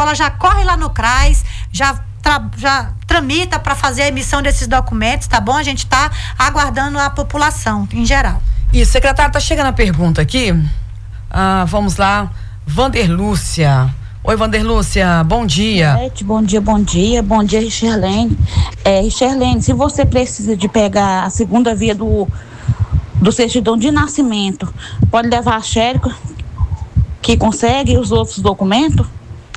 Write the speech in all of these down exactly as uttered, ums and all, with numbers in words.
escola já corre lá no CRAS, já, tra, já tramita para fazer a emissão desses documentos, tá bom? A gente está aguardando a população em geral. Isso, secretário, tá chegando a pergunta aqui. Ah, vamos lá, Vanderlúcia. Oi, Vanderlúcia, bom dia. Bom dia, bom dia, bom dia, Richerlene. É, Richerlene, se você precisa de pegar a segunda via do, do certidão de nascimento, pode levar a Xérico, que consegue os outros documentos?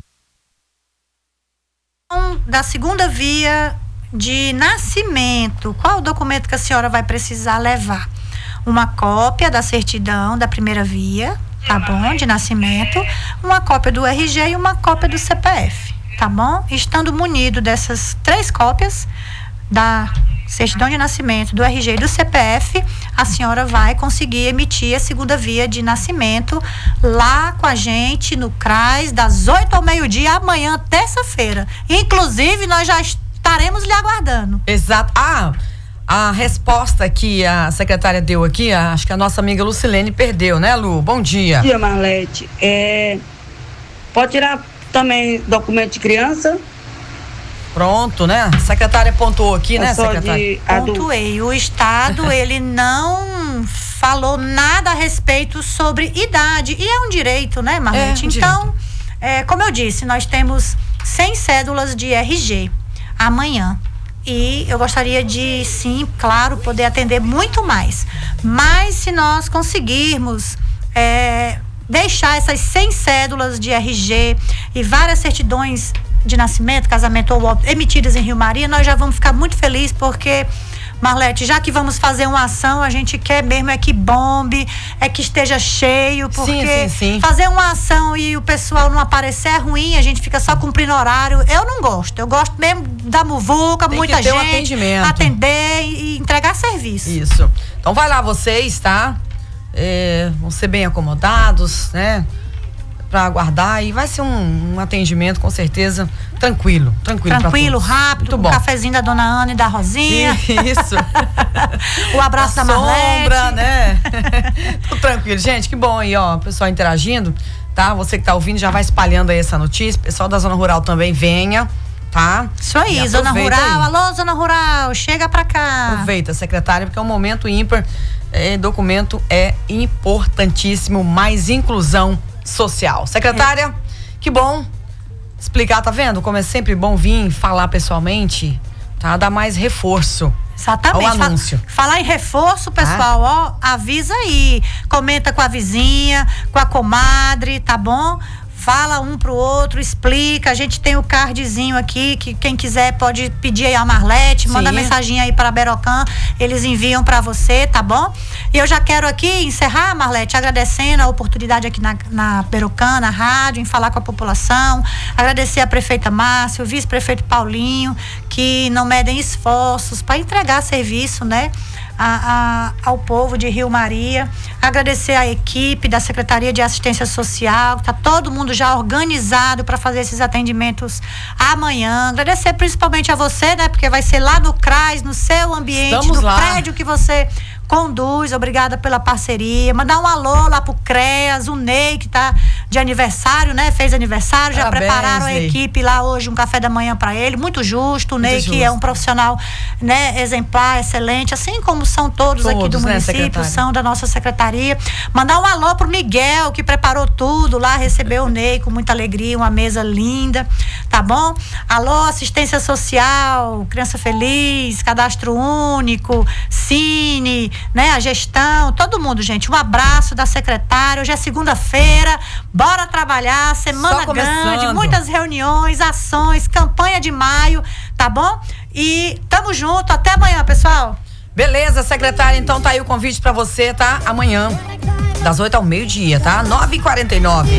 Da segunda via de nascimento, qual o documento que a senhora vai precisar levar? Uma cópia da certidão da primeira via, tá bom, de nascimento, uma cópia do R G e uma cópia do C P F, tá bom? Estando munido dessas três cópias da certidão de nascimento, do R G e do C P F, a senhora vai conseguir emitir a segunda via de nascimento lá com a gente no CRAS, das oito ao meio-dia, amanhã, terça-feira. Inclusive, nós já estaremos lhe aguardando. Exato. Ah, a resposta que a secretária deu aqui, acho que a nossa amiga Lucilene perdeu, né, Lu? Bom dia. Bom dia, Marlete. É, pode tirar também documento de criança? Pronto, né? A secretária pontuou aqui, é né, secretária? Pontuei. O Estado, ele não falou nada a respeito sobre idade. E é um direito, né, Marlete? É, um então, é, como eu disse, nós temos cem cédulas de R G amanhã. E eu gostaria de, sim, claro, poder atender muito mais. Mas se nós conseguirmos é, deixar essas cem cédulas de R G e várias certidões de nascimento, casamento ou óbito emitidas em Rio Maria, nós já vamos ficar muito felizes, porque, Marlete, já que vamos fazer uma ação, a gente quer mesmo é que bombe, é que esteja cheio, porque sim, sim, sim. fazer uma ação e o pessoal não aparecer é ruim, a gente fica só cumprindo horário. Eu não gosto, eu gosto mesmo da muvuca, Tem muita que ter gente, um atendimento. atender e entregar serviço. Isso. Então vai lá vocês, tá? É, vão ser bem acomodados, né? Para aguardar, e vai ser um, um atendimento com certeza tranquilo, tranquilo, tranquilo, rápido, muito com bom. O cafezinho da Dona Ana e da Rosinha. Isso. O abraço a da Marlete. sombra, né? Tudo tranquilo, gente, que bom aí, ó, o pessoal interagindo, tá? Você que tá ouvindo já vai espalhando aí essa notícia, pessoal da Zona Rural também venha, tá? Isso aí, Zona Rural, aí. Alô, Zona Rural, chega pra cá. Aproveita, secretária, porque é um momento ímpar, é, documento é importantíssimo, mais inclusão social. Secretária, é. Que bom explicar, tá vendo? Como é sempre bom vir falar pessoalmente, tá? Dar mais reforço. Exatamente. Ao anúncio. Falar em reforço, pessoal, ah. ó, avisa aí. Comenta com a vizinha, com a comadre, tá bom? Fala um pro outro, explica. A gente tem o cardzinho aqui, que quem quiser pode pedir aí a Marlete, Sim. manda mensagem aí para a Berocan, eles enviam para você, tá bom? E eu já quero aqui encerrar, Marlete, agradecendo a oportunidade aqui na, na Berocan, na rádio, em falar com a população, agradecer a prefeita Márcia, o vice-prefeito Paulinho, que não medem esforços para entregar serviço, né? A, a, ao povo de Rio Maria, agradecer a equipe da Secretaria de Assistência Social, tá todo mundo já organizado para fazer esses atendimentos amanhã, agradecer principalmente a você, né, porque vai ser lá no CRAS, no seu ambiente, Estamos no lá. prédio que você conduz, obrigada pela parceria, mandar um alô lá pro CREAS, o Ney que tá de aniversário, né, fez aniversário, já Parabéns, prepararam a Ney. equipe lá hoje, um café da manhã para ele, muito justo, o Muito Ney justo. que é um profissional, né, exemplar, excelente, assim como são todos, Todos, aqui do né, município, secretária? são da nossa secretaria. Mandar um alô pro Miguel, que preparou tudo lá, recebeu o Ney com muita alegria, uma mesa linda, tá bom? Alô, assistência social, Criança Feliz, Cadastro Único, Cine, né, a gestão, todo mundo, gente. Um abraço da secretária. Hoje é segunda-feira, bora trabalhar, semana grande, muitas reuniões, ações, campanha de maio, tá bom? E tamo junto, até amanhã, pessoal. Beleza, secretária, então tá aí o convite pra você, tá? Amanhã, das oito ao meio-dia, tá? nove e quarenta e nove.